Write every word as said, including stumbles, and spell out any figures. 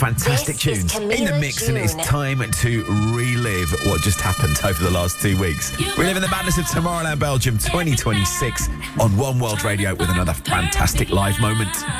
Fantastic This is tunes in the Camila mix, and it's June. time to relive what just happened over the last two weeks. We live in the madness of Tomorrowland Belgium twenty twenty-six on One World Radio with another fantastic live moment.